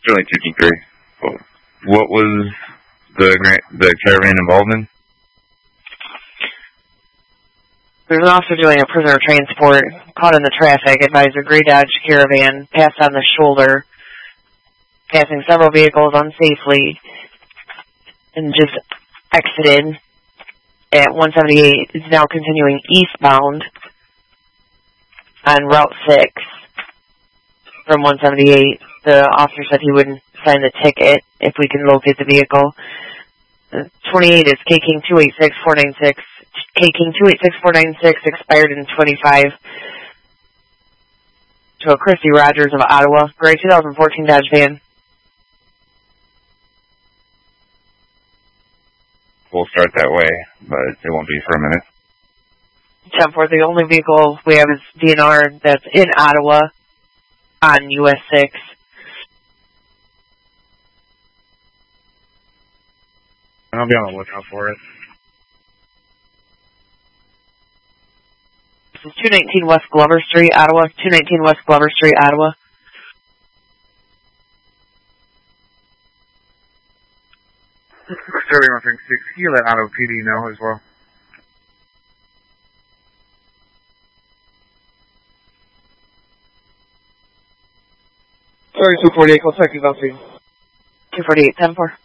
Certainly 223. Well, what was the caravan involved in? There's an officer doing a prisoner transport, caught in the traffic, advised a gray Dodge Caravan, passed on the shoulder, passing several vehicles unsafely, and just exited at 178, is now continuing eastbound on Route 6 from 178. The officer said he would sign the ticket if we can locate the vehicle. 28 is K-King 286496. K-King 286496 expired in 25 to a Christy Rogers of Ottawa. Gray 2014 Dodge van. We'll start that way, but it won't be for a minute. 10-4, the only vehicle we have is DNR that's in Ottawa on US 6. I'll be on the lookout for it. This is 219 West Glover Street, Ottawa. 219 West Glover Street, Ottawa. Sterling 136. Can you let Ottawa PD know as well? Sorry, 248. Contact you, 248, 10-4.